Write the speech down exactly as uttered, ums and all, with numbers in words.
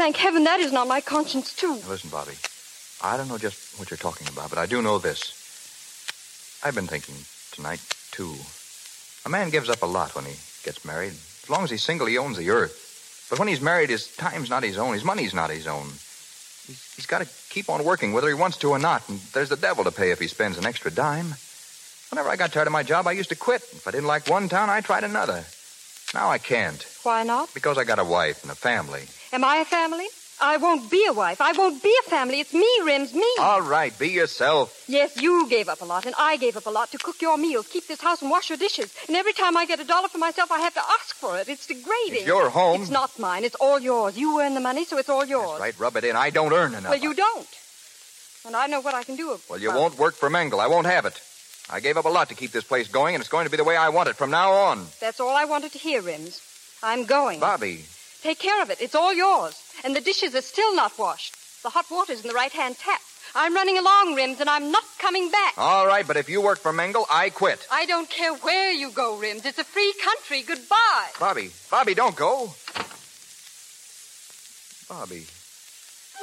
thank heaven that is not my conscience, too. Now listen, Bobby. I don't know just what you're talking about, but I do know this. I've been thinking tonight, too. A man gives up a lot when he gets married. As long as he's single, he owns the earth. But when he's married, his time's not his own. His money's not his own. He's, he's got to keep on working, whether he wants to or not. And there's the devil to pay if he spends an extra dime. Whenever I got tired of my job, I used to quit. If I didn't like one town, I tried another. Now I can't. Why not? Because I got a wife and a family. Am I a family? I won't be a wife. I won't be a family. It's me, Rims, me. All right, be yourself. Yes, you gave up a lot, and I gave up a lot to cook your meals, keep this house, and wash your dishes. And every time I get a dollar for myself, I have to ask for it. It's degrading. It's your home. It's not mine. It's all yours. You earn the money, so it's all yours. That's right. Rub it in. I don't earn enough. Well, you don't. And I know what I can do about it. Well, you won't work for Mengel. I won't have it. I gave up a lot to keep this place going, and it's going to be the way I want it from now on. That's all I wanted to hear, Rims. I'm going. Bobby. Take care of it. It's all yours. And the dishes are still not washed. The hot water's in the right-hand tap. I'm running along, Rims, and I'm not coming back. All right, but if you work for Mengel, I quit. I don't care where you go, Rims. It's a free country. Goodbye. Bobby. Bobby, don't go. Bobby.